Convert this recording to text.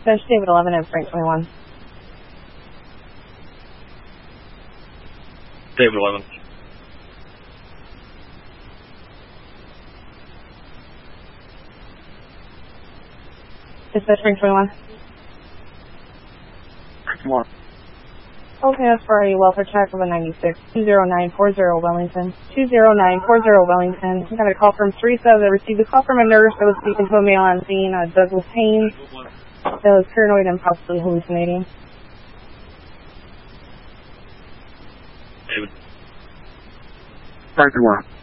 Dispatch David 11 and Frank 21. David 11. Dispatch Frank 21. Come on. Okay, that's for a welfare check of a 96. 20940 Wellington. 20940 Wellington. I got a call from Teresa that received a call from a nurse that was speaking to a male on scene, Douglas Haynes, that was paranoid and possibly hallucinating. David. Frank 21.